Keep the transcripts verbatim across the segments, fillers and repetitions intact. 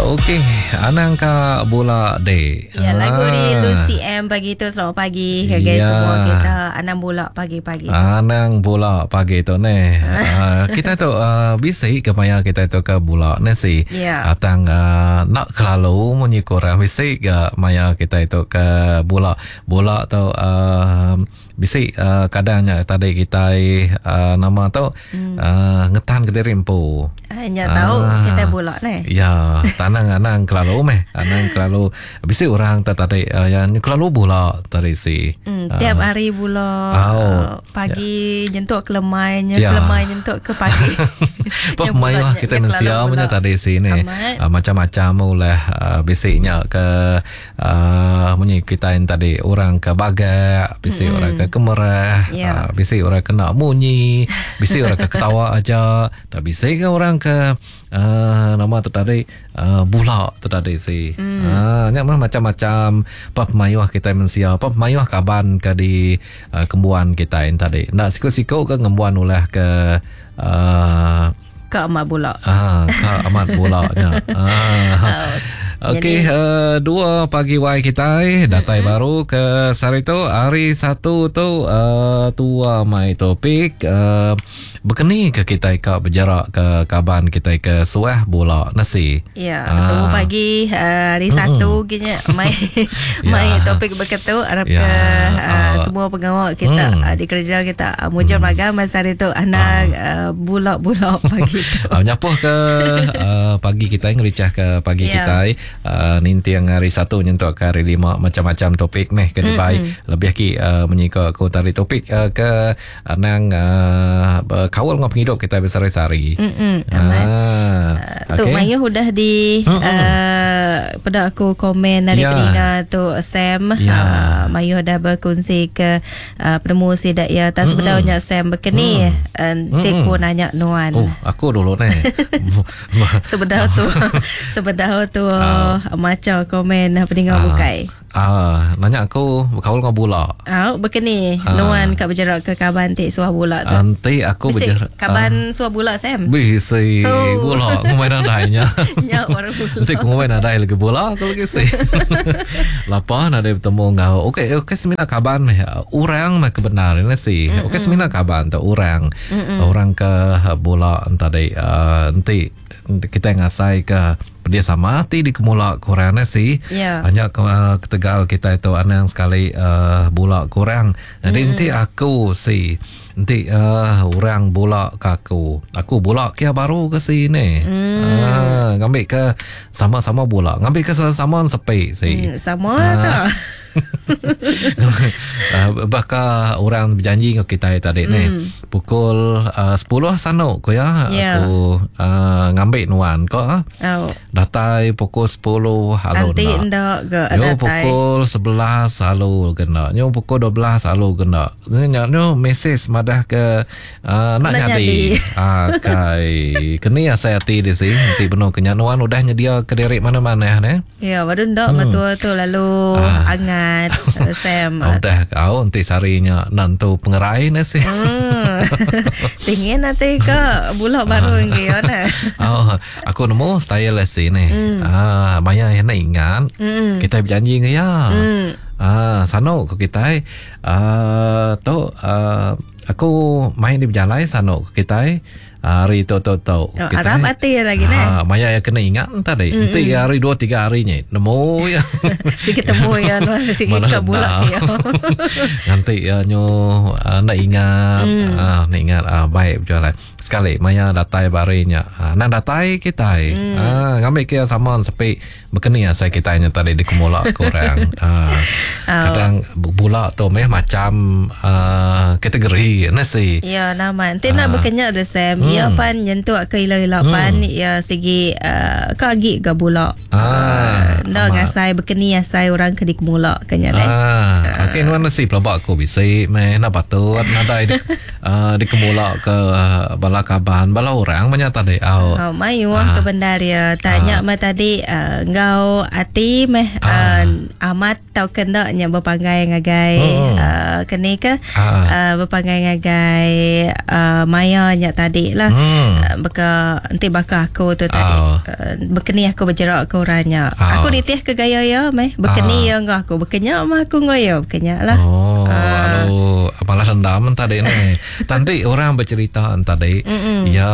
Okey, Anang ka bola day. Ya, lagu ni Lucy M bagi tu. Selamat pagi ke guys Ya. semua kita. Anang bola pagi-pagi. Anang bola pagi tu ne. uh, kita tu uh, bisik ke maya kita tu ke bola ne si. Ya. Atang uh, nak kelalu munyi korang bisik ke maya kita itu ke bola. Bola tu uh, bisik uh, kadangnya tadi kita uh, nama tu hmm. uh, ngetan ke rimpo. Hanya tahu Ah. kita bola ni. Ya, tanang anang kelalu meh. Anang kelalu bisik orang tu tadi uh, yang kelalu bola tadi si. Hmm, tiap hari bola. Oh. uh, pagi ya. Nyentuk ke lemai, Ya. lemai nyentuk ke pagi. Apa main lah kita mensia punya tadi sini. Uh, macam-macam mulai uh, bisiknya ke uh, punya kita yang tadi orang ke bagak, bisik mm-hmm. orang ke kemerah, Yeah. uh, bisik orang kena munyi, bisik orang ke ketawa aja, tak bisik ke orang ke uh, nama tu tadi uh, bula tu tadi si. Mm. Uh, nyak macam-macam apa mayuh kita mensia, apa mayuh kaban ke di uh, kembuan kita yang tadi. Nak sikut-sikut ke ngembuan ulah ke uh, ke amat bola. Ah, ke amat bolanya. Ah. Okey, uh, dua pagi wai kita datai mm-hmm. baru ke sari tu hari satu tu uh, tua mai topik uh, berkeni ke kita ke berjarak ke kaban kita ke suah bola nasi. Ya, Ah. ketemu pagi uh, hari mm-hmm. satu gini mai mai Ya. topik berketu harap Ya. ke uh, Ah. semua pengawal kita Mm. uh, di kerja kita uh, mujur mm. agama masa hari tu anak uh, bulak-bulak pagi tu. Uh, nyapuh ke uh, pagi kita ngericah ke pagi Yeah. kita uh, ninti yang hari satu nyentuk ke hari lima macam-macam topik meh ke debai Mm-hmm. lebih ki uh, menyika ku tari topik uh, ke anang uh, kawal ngap hidup kita besar-sari. Mm-mm, amat. Ah, Uh, tu okay. Mayuh udah di uh, pada aku komen dari Ya. peninga tu Sam. Ya. uh, Mayuh dah berkongsi ke uh, penemu sidak ya tak sebenarnya Sam berkeni Mm-mm. uh, teku nanya nuan. Oh, aku dulu ni. Sebedah tu sebedah tu uh, macam komen peninga Ah. bukai. Ah, nanya aku kawal ngap bola. Ah, berkeni Ah. nuan kat berjarak ke kaban tik suah bola tu. Nanti aku Bisik, berjarak kaban suah bola Sam. Bisi Oh. bola ngumai nadainya. Nyak baru bola. Nanti aku ngumai nadai lagi bola aku lagi si. Lapan ada bertemu ngau. Okey, okey semina kaban meh. Orang meh kebenaran si. Okey semina kaban tu orang. Mm-mm. Orang ke bola tadi uh, nanti kita ngasai ke dia sama ti di kemula kurang si. Ya. Hanya ke, uh, ketegal kita itu anang sekali uh, bola kurang. Jadi Mm-mm. nanti aku si nanti uh, orang bola ke aku. Aku bola kia baru ke sini. Mm. Ah, ngambil ke sama-sama bola. Ngambil ke sama-sama sepi si. Hmm, sama Ah. tak? uh, bakal orang berjanji ke kita tadi mm. ni pukul uh, sepuluh sana ko ya Yeah. aku uh, ngambil nuan ko Oh. datai pukul sepuluh halo Nanti nak. ndak ke Yo datai. pukul sebelas halo kena. Yo pukul dua belas halo kena. Nya yo mesej madah ke uh, nak Nak nyadi. nyadi. Ah kai. Kena ya saya ti di sini. Nanti benar kenyanuan udah nyedia ke diri mana-mana ne. Ya, baru ndak Hmm. betul tu lalu Ah. angat Sam. Oh, dah kau nanti sarinya nantu pengerai ni sih. Hmm. Tingin nanti ke bulak baru ngi ana. Oh, aku nemu style sih ni. Hmm. Ah, banyak yang nak ingat. Hmm. Kita berjanji ke ya. Hmm. Ah, sano ke kita. Ah, tu ah, aku main di berjalan sano ke kita. Hari tu tu tu. Oh, Arab hati lagi ni. Ah, Maya yang kena ingat tadi. Mm-mm. Nanti hari dua tiga harinya nemu ya. Si ketemu ya nuan si ke bulak ya. Nanti ya nyo uh, nak ingat Mm. ah nak ingat ah baik berjalan. Sekali Maya datai barinya. Ah, nak datai kita. Mm. Ah ngambil ke sama sepi berkeni ya saya kitanya tadi di kemula kurang. Ah Oh. kadang bola tu meh macam uh, kategori nasi. Ya, nama. Nanti nak Ah. berkenyak dah Sam. Hmm. Ya pan nyentuh ke ilah-ilah pan Hmm. ya segi uh, kagi ke bulak. Ah, Ndak ngasai berkeni asai orang ke di kemula kenya deh. Ah, okey mana si pelabak aku bisa meh nak patut nadai di, uh, di kemula ke bala kaban bala orang banyak tadi. Oh. Oh, mayu ah. ke bendar ya. Tanya ah. mah tadi uh, ngau ati meh ah. uh, amat tau kendaknya berpanggai ngagai hmm. uh, keni ke ah. uh, berpanggai ngagai uh, maya nya tadi lah. Hmm. Uh, baka nanti baka aku tu tadi. Oh. Uh, berkeni aku berjerak ke orangnya. Oh. Aku nitih ke gaya ya meh. Berkeni ah. ya ngah aku berkenya mah aku ngoyo berkenya lah. Oh, uh. aduh, malah dendam tadi ni. Nanti orang bercerita tadi. Mm-mm. Ya,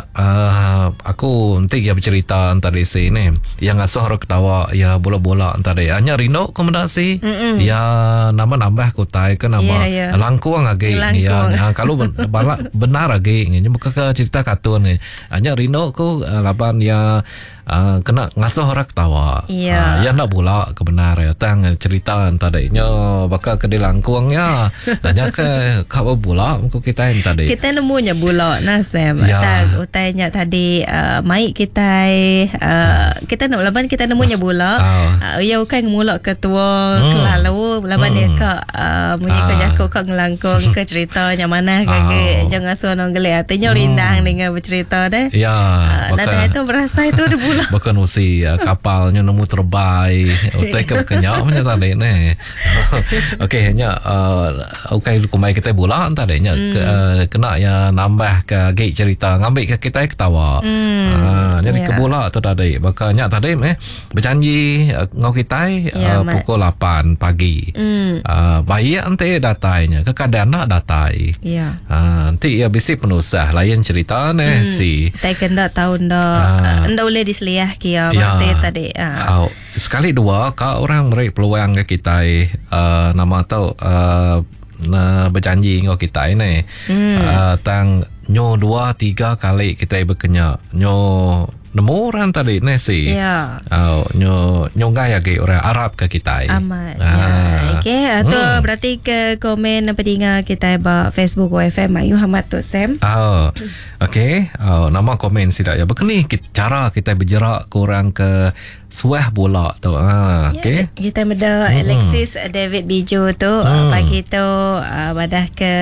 uh, aku nanti dia bercerita tadi sini. Yang ngasuh orang ketawa, ya bola-bola tadi. Hanya Rino komendasi. Mm-mm. Ya nama nambah kutai ke nama yeah, yeah. langkuang lagi. Ya, ya, kalau benar benar lagi. Ini bukan cerita kartun ni. Hanya Rino ku uh, laban ya. Uh, kena ngasuh orang ketawa. Ya, uh, ya nak pula kebenar ya. Tang cerita tadinya bakal ke di langkuang ya. Tanya ke kau pula muka kita yang tadi. Kita nemunya pula nah Sam. Ya. Tang utainya tadi uh, mai kita uh, kita nak laban kita nemunya pula. Uh, ya kan mula ketua hmm. kelalu laban hmm. dia kak uh, munyi uh. ke jaku kak ngelangkuang ke ceritanya mana ke uh. jangan ngasuh nong gele artinya hmm. rindang dengan bercerita deh. Ya. Uh, dan itu berasa itu ada pula. Bukan usi uh, kapalnya nemu terbaik. Utai ke kenyak macam tadi ni. Okey hanya uh, okay kumai kita bola tadinya mm. ke, uh, kena ya nambah ke gate cerita ngambil ke kita ketawa. Mm. Uh, jadi yeah. ke bola tu tadi. Bakanya tadi eh berjanji uh, ngau kita yeah, uh, pukul lapan pagi. Mm. Uh, bayi nanti datainya ke kadang nak datai. Yeah. Uh, nanti ya bisi penusah lain cerita ni mm. si. Tai kena tahun dah. Anda boleh liah kia ya, tadi. Ah. Uh, sekali dua kau orang meri peluang ke kita uh, nama tau uh, uh, berjanji ngau kita ini. Hmm. Uh, tang nyo dua tiga kali kita berkenya nyo nemu orang tadi ni si. Ya. Uh, nyo nyo gaya ke orang Arab ke kita. Amat. Ah. Ya. Okey, tu hmm. berarti ke komen pendengar kita ba Facebook O F M Ayu Hamad tu Sam. Oh. Okey. Oh, nama komen sidak ya. Begini cara kita bergerak ke orang ke suah bola tu. Ah, okey. Ya, kita meda hmm. Alexis David Bijo tu hmm. pagi tu uh, badah ke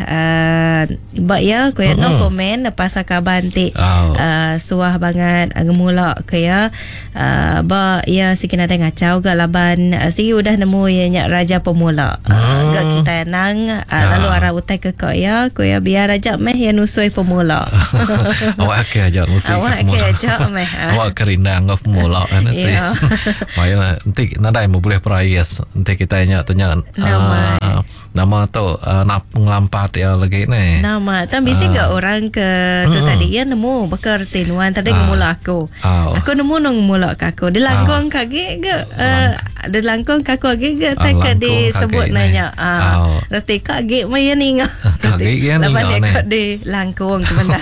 uh, ba ya ko ya hmm. no komen lepas kaban ti oh. uh, suah banget ngemula ke ya uh, ba ya sikin ada ngacau ga laban uh, si udah nemu ya nyak raja pemula uh, hmm. ga kita nang uh, ah. lalu arah utai ke ko ya ko ya biar aja meh ya nusui pemula. Awak ke aja nusui awak ke aja meh awak kerindang ngaf pemula ana si. Maya nanti nadai mau boleh perayas nanti kita nyak tanya nama uh, nama tu uh, nak ngelampat ya lagi ni. Nama tapi bisi uh. gak orang ke tu mm. tadi ya nemu bakar tinuan tadi uh. ngemula aku. Oh. Aku nemu nang ngemula aku. Di langkong uh. kaki ke uh, di langkong kaku lagi ke tak uh, disebut nanya. Ah. Uh. Reti kaki maya ninga. Kaki ya ninga. Lepas dia kat di langkong sebentar.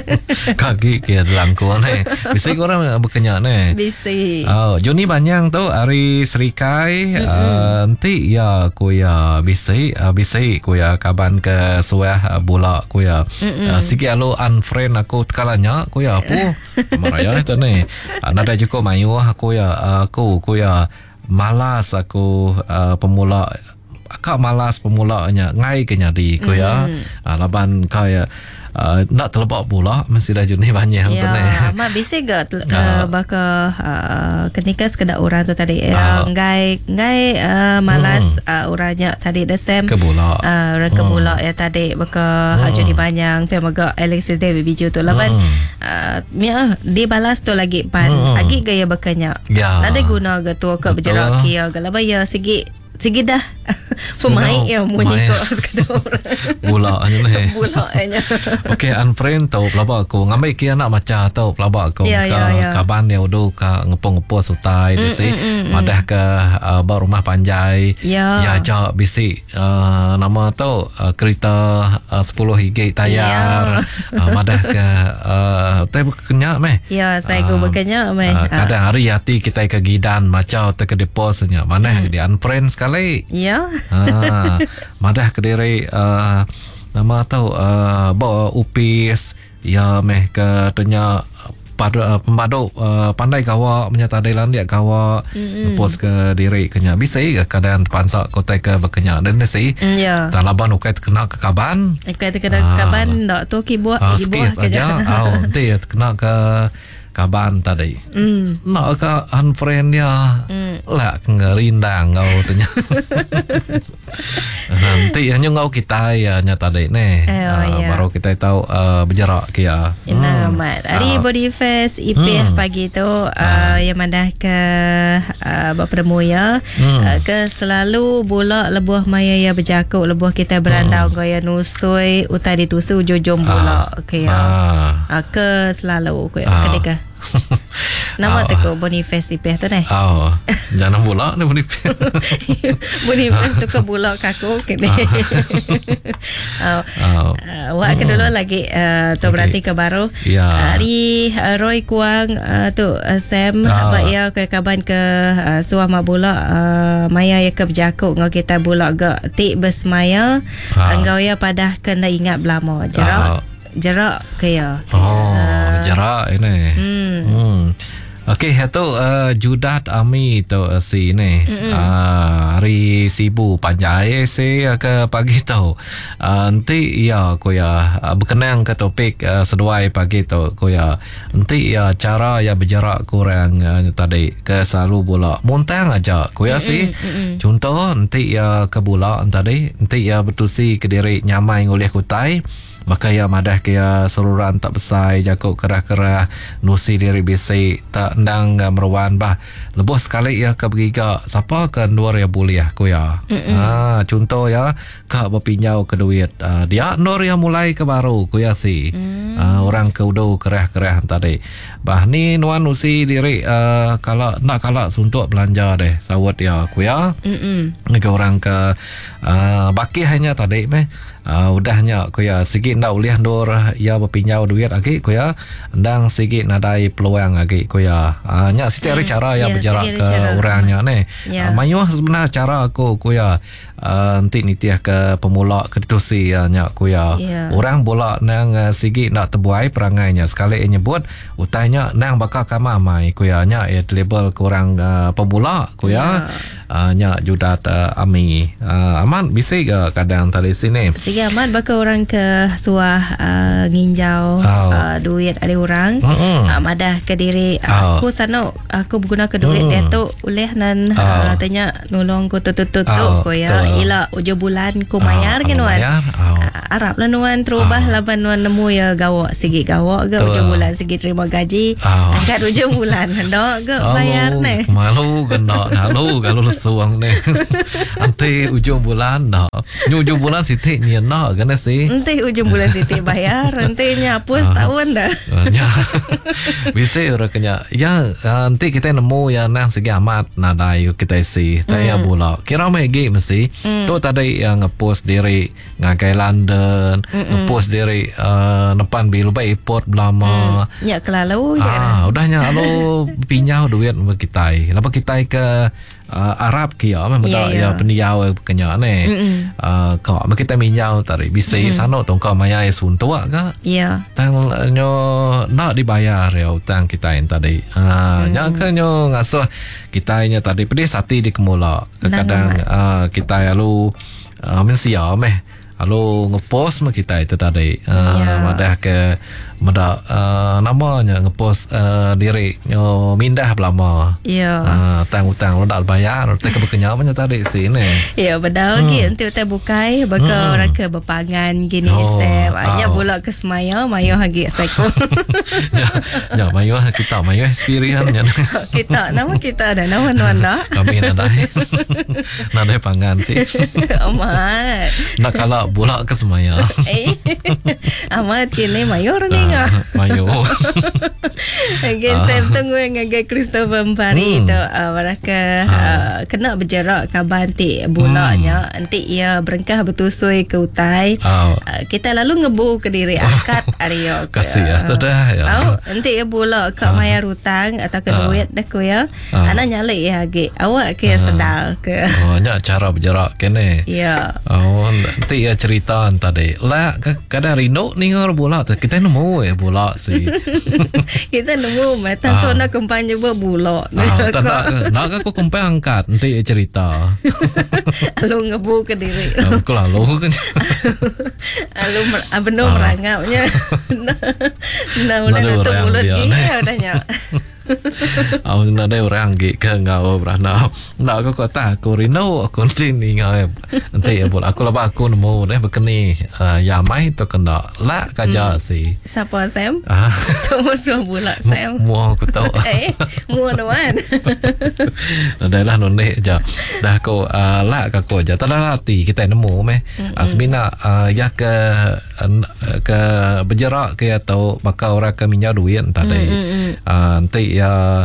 Kaki ke di langkong ni. Bisi orang berkenyak ni. Bisi. Oh, Juni Banyang tu Ari Serikai mm-hmm. uh, nanti ya aku ya bisi uh, bisi aku ya kaban ke suah uh, bola aku ya mm-hmm. uh, sigi alo unfriend aku tekalanya aku ya apa maraya itu ni uh, nada juga mayu aku ya uh, aku aku ya malas aku uh, pemula akak malas pemulanya ngai ke nyadi aku ya mm-hmm. uh, laban kaya Uh, nak terlepak pula masih dah Juni banyak ya, ya, mak bisa gak uh, uh, baka uh, ketika sekedar orang tu tadi uh, uh, ngai ngai uh, malas uh, uh, orangnya tadi desem ke bola uh, orang ke bola uh, ya tadi baka uh, Juni banyak pia maga Alexis David Biju tu laban uh, uh, dia balas tu lagi pan uh, lagi gaya bakanya ya. Nada guna ga tu ke bergerak kia ga laba ya segi segi dah pemain yang munyi kau sekedar bola aja lah bola aja. Okey unfriend tau pelabak aku ngambil kia nak macam tau pelabak aku ya, ka ya, ya. kaban dia udah ka ngepong-ngepong sutai mm, desi mm, mm, madah ke uh, bar rumah panjai ya ya ajak bisi uh, nama tau uh, kereta uh, sepuluh ringgit tayar ya. uh, madah ke uh, teh berkenyak meh ya saya uh, berkenyak meh uh, kadang hari hati kita ke gidan macam te ke deposnya mana mm. di unfriend sekali ya ah, madah kediri uh, nama tahu uh, bawa upis ya meh ke tanya pada pemadu uh, pandai kawa menyata delan dia kawa mm-hmm. pos ke diri kenya bisa ke kadang pansak kota ke berkenya dan nasi ya tak laban ukai kena ke kaban ukai kena ke kaban dak tu ki buah uh, ki buah aja oh nanti kena ke kaban tadi mm. nak ke unfriend dia mm. lah ngerindang kau tanya nanti hanya ngau kita ya nyata deh ne oh, uh, ya. baru kita tahu uh, berjarak kia ina hmm. mat hari uh. body face ipih hmm. pagi tu uh, uh. yang mandah ke uh, berperemu ya hmm. uh, ke selalu bulak lebuh maya ya berjakuk lebuh kita berandau hmm. gaya nusui utai ditusu jujum bulak uh. ke ya uh. uh, ke selalu ke uh. ketika nama oh. Teko Boniface ipeh tu ni. Oh. Jangan bulak ni Boniface. Boniface tu ke bulak kaku ke ni. Oh. Oh. Uh, wak ke dulu lagi uh, tu okay. Berarti ke baru. Ya. Hari uh, Roy Kuang uh, tu uh, Sam oh. Abak ya ke kaban ke uh, suah mak bulak uh, maya ya ke berjakuk ngau kita bulak ke tik bes maya oh. Engkau ya padah kena ingat belama jerak. Oh. Jerak ke ya. Oh, uh, jerak ini. Hmm. hmm. Okey, itu uh, Judat Ami tu uh, si ni. Uh, hari sibu panjai si uh, ke pagi tu. Uh, nanti ya ko ya uh, berkenang ke topik uh, seduai pagi tu ko ya. Nanti ya cara ya berjarak kurang uh, tadi ke selalu bola. Montang aja ko ya si. Contoh nanti ya ke bola tadi, nanti ya betusi ke diri nyamai ngoleh kutai. Maka ya madah kaya seruran tak besar jakuk kerah-kerah nusi diri bisi tak endang meruan bah lebih sekali ya ke begiga siapa ke nur ya boleh aku ya ha, contoh ya ke berpinjau ke duit uh, dia nur ya mulai ke baru ku ya si mm. uh, orang ke udah kerah-kerah tadi bah ni nuan nusi diri uh, kalau nak kalau suntuk belanja deh sawat ya aku ya ke orang ke uh, baki hanya tadi meh uh, udahnya ku ya sikit ndak ulih nur ya berpinjau duit lagi ku ya ndang sikit nadai peluang lagi ku ya uh, nya setiap hmm. cara ya yeah, berjarak ke orangnya ni yeah. uh, mayuh sebenarnya cara aku ku ya uh, nanti nitiah ke pemula ke ditusi ya nya ku ya yeah. orang bola nang uh, sikit nak terbuai perangainya sekali nyebut utainya nang bakal kama mai ku ya nya ya label kurang uh, pemula ku ya yeah. uh, nya Judat uh, Ami uh, aman bisa ke kadang tadi sini sige aman bakal orang ke suah uh, nginjau oh. uh, duit ada orang mm-hmm. uh, madah ke diri uh, oh. aku sana aku berguna ke duit mm. dia tu oleh nan oh. uh, tanya nolong ku tutut-tutut oh, ku ya ila ujung bulan ku mayar oh, ke nuan oh. uh, Arab lah nuan terubah oh. laban nuan nemu ya gawak sikit gawak ke ujung bulan sikit terima gaji oh. angkat ujung bulan hendak ke bayar ni malu gendak halu kalau suang ni nanti ujung bulan dah ujung bulan sitik ni nak kena si nanti ujung bulan Siti bayar nanti nyapus uh, tahun dah uh, bisa orang kena ya uh, nanti kita nemu yang nang segi amat nadai kita isi tanya mm. bola kira megi mesti mm. tu tadi yang ngepost diri ngagai London Mm-mm. ngepost diri uh, depan bilu bayi airport belama mm. ya kelalu ah, ya udahnya lo pinjau duit kita lepas kita ke Uh, Arab kia memang yeah, yeah. ya pendiau kenya ni uh, kau kita minjau tadi bisa mm-hmm. sana tu kau maya sun tua ke ya tang nyo nak dibayar ya utang kita yang tadi ah uh, mm. yang kenyo ngasuh kita nya tadi pedih sati di kemula kadang uh, kita lalu uh, mensia meh lalu ngepost mah kita itu tadi uh, yeah. madah ke madah uh, namanya ngepost uh, diri nyo mindah belama ya uh, tang-utang lo dak bayar tak kebekenyang punya tadi sini ya bedau lagi nanti kita bukai bakal hmm. orang ke berpangan gini oh, saya banyak oh. pula ke semaya mayo lagi seko ya ya mayo kita mayo experience nya kita nama kita ada nama nuan dak kami ada ada pangan sih amat nak kalau bola ke semaya eh amat kini mayo ni uh, mayo okay, uh. saya tunggu ngagai Christopher Mpari hmm. tu uh, mereka uh. uh, kena berjarak kabar nanti bolanya hmm. nanti ia berengkah bertusui ke utai uh. uh, kita lalu ngebu ke diri akad Aryo kasih ya tu dah ya oh, nanti ia bola ke uh. mayar hutang atau ke duit uh. dah ku ya uh. anak nyalik ya lagi awak ke uh. sedar ke oh nya cara berjarak kene ya oh nanti ya cerita tadi. Lah kadang Rino ni ngor bola tu kita nemu ya bola si. Kita nemu mata tu nak kempang juga bola. Ah, tak nak nak aku kempang angkat nanti cerita. Lalu ngebu ke diri. Aku lalu kan. Lalu benar merangapnya. Nah, boleh nutup mulut dia adanya. Aku nak ada orang gig ke ngau berana. Nak aku kata aku Rino aku nanti ni ngau. Nanti ya bola aku lepas aku nemu deh bekeni ya mai tu kena lah kaja si. Siapa Sam? Ah. Semua semua bola Sam. Mua aku tahu. Eh, mua doan. Dah lah nonde aja. Dah aku lah aku aja. Tak lah hati kita nemu meh. Asmina ya ke ke bergerak ke atau bakal orang ke minyak duit tadi. Nanti ya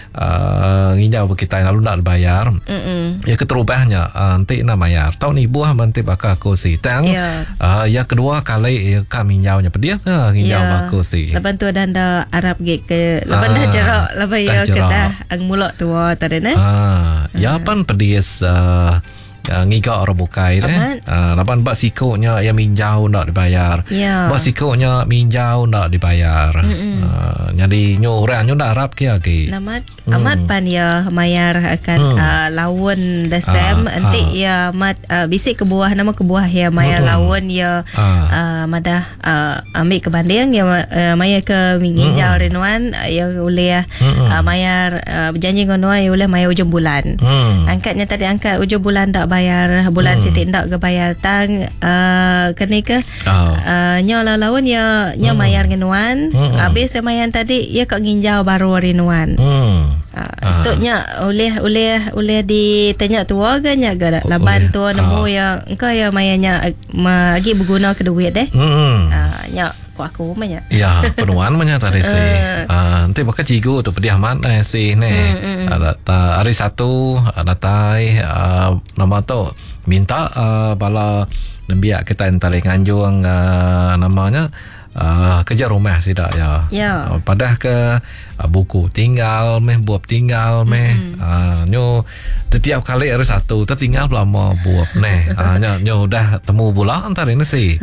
uh, nginjau kita lalu nak bayar. Mm-mm. Ya keterubahnya uh, nanti nak bayar. Tahu ni buah nanti bakal aku si tang. Yeah. Uh, ya kedua kali ya kami nginjaunya pedia uh, nginjau yeah. Aku si. Lepas tu anda Arab gig ke lepas dah jerak lepas ya kita ang mulak tua tadi ne. Ah, ya pan pedis uh, Uh, ngiga orang bukai deh. Uh, lapan bak sikonya yang minjau nak dibayar. Yeah. Bak sikonya minjau nak dibayar. Uh, jadi nyo orang nyo nak Arab kia ke. Namat hmm. amat pan ya mayar akan hmm. uh, lawan desem. Uh, nanti uh. ya mat uh, bisik ke buah nama ke buah ya mayar hmm. lawan ya uh. uh, madah uh, ambil ke banding ya uh, mayar ke minjau hmm. renuan uh, ya boleh hmm. uh, mayar uh, berjanji dengan ya boleh mayar ujung bulan. Hmm. Angkatnya tadi angkat ujung bulan tak bayar bulan hmm. sitik tak ke bayar tang uh, kena ke oh. uh, nyo lawan ya nyo hmm. mayar ngenuan hmm. habis semayan tadi ya kak nginjau baru rinuan hmm. uh, tuknya oleh oleh oleh ditanya tua ke nya ke laban tu nemu ya engkau ya mayanya lagi berguna ke duit deh hmm. uh, nya aku banyak. Ya, penuan banyak tadi sih. Uh, nanti bakal cigu tu pediah mana sih ne. Mm, mm, ada ta hari satu ada tai uh, nama tu minta uh, bala nembiak kita entar nganjung uh, namanya uh, kerja rumah sih dak ya. Ya. Uh, padah ke uh, buku tinggal meh buat tinggal meh mm. uh, nyo setiap kali hari satu tertinggal lama buat neh uh, nyo, nyo udah temu bola antar ini sih.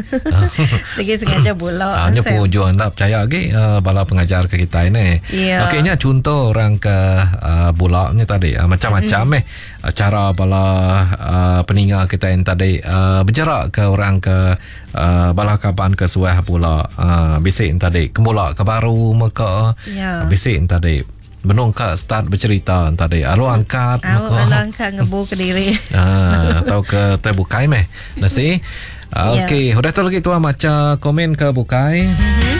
Segi sengaja bola. Ah, nyo pujuan tak percaya lagi uh, bala pengajar ke kita ini. Yeah. Okey nya contoh orang ke uh, bola ni tadi uh, macam-macam mm. eh uh, cara bala uh, peninggal kita yang tadi uh, bergerak ke orang ke uh, bala kapan ke suah bola uh, bisik tadi kemula ke baru maka yeah. uh, bisik tadi benung ka start bercerita tadi alu angkat alu angkat ngebu ke diri ah atau ke teh bukai meh nasi ah, yeah. Okey udah tu lagi tua macam komen ke bukai mm-hmm.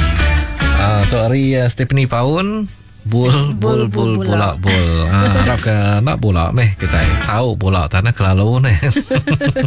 ah tu hari uh, Stephanie Paun bul bul bul bola bul ah harap ke nak bola meh kita tahu bola tanah kelalu ni